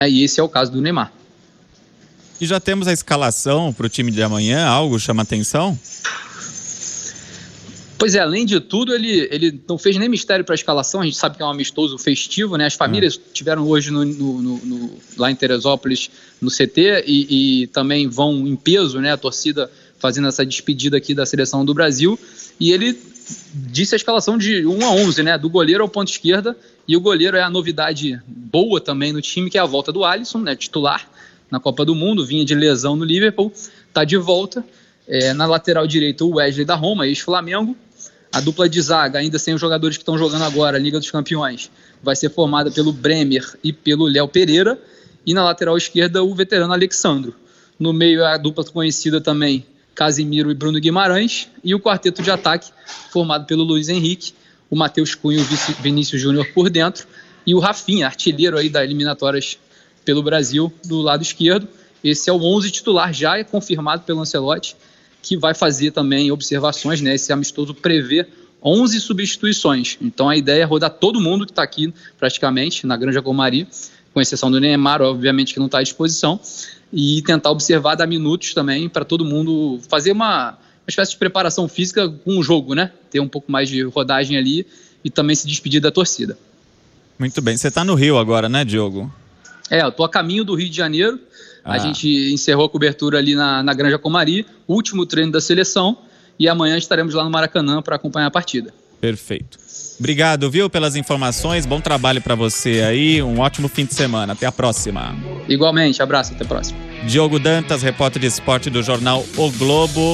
E esse é o caso do Neymar. E já temos a escalação para o time de amanhã? Algo chama atenção? Pois é, além de tudo, ele não fez nem mistério para a escalação. A gente sabe que é um amistoso festivo, né? As famílias tiveram hoje lá em Teresópolis, no CT, e também vão em peso, né? A torcida fazendo essa despedida aqui da seleção do Brasil. E ele disse a escalação de 1 a 11, né? Do goleiro ao ponto esquerda. E o goleiro é a novidade boa também no time, que é a volta do Alisson, né? Titular na Copa do Mundo, vinha de lesão no Liverpool, está de volta. Na lateral direita, o Wesley da Roma, ex-Flamengo. A dupla de zaga, ainda sem os jogadores que estão jogando agora, a Liga dos Campeões, vai ser formada pelo Bremer e pelo Léo Pereira. E na lateral esquerda, o veterano Alexandro. No meio, a dupla conhecida também, Casimiro e Bruno Guimarães. E o quarteto de ataque, formado pelo Luiz Henrique, o Matheus Cunha e o Vinícius Júnior por dentro. E o Rafinha, artilheiro aí das eliminatórias pelo Brasil, do lado esquerdo. Esse é o 11 titular, já é confirmado pelo Ancelotti, que vai fazer também observações, né? Esse amistoso prevê 11 substituições. Então a ideia é rodar todo mundo que está aqui praticamente na Granja Comari, com exceção do Neymar, obviamente que não está à disposição, e tentar observar, dar minutos também para todo mundo fazer uma espécie de preparação física com o jogo, né? Ter um pouco mais de rodagem ali e também se despedir da torcida. Muito bem. Você está no Rio agora, né, Diogo? Eu estou a caminho do Rio de Janeiro. A gente encerrou a cobertura ali na Granja Comari, último treino da seleção, e amanhã estaremos lá no Maracanã para acompanhar a partida. Perfeito. Obrigado, viu, pelas informações. Bom trabalho para você aí. Um ótimo fim de semana. Até a próxima. Igualmente. Abraço. Até a próxima. Diogo Dantas, repórter de esporte do jornal O Globo.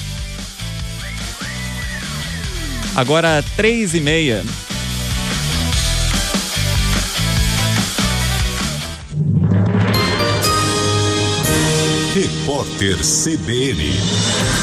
Agora 3h30. Repórter CBN.